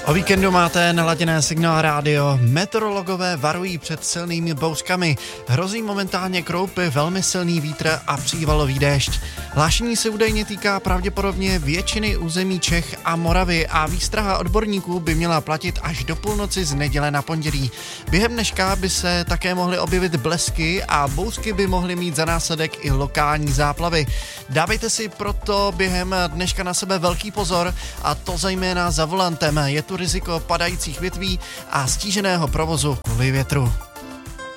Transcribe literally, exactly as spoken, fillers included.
O víkendu máte naladěné Signál rádio. Meteorologové varují před silnými bouřkami. Hrozí momentálně kroupy, velmi silný vítr a přívalový déšť. Hlášení se údajně týká pravděpodobně většiny území Čech a Moravy a výstraha odborníků by měla platit až do půlnoci z neděle na pondělí. Během dneška by se také mohly objevit blesky a bouřky by mohly mít za následek i lokální záplavy. Dávejte si proto během dneška na sebe velký pozor, a to zejména za volantem. Je tu riziko padajících větví a stíženého provozu kvůli větru.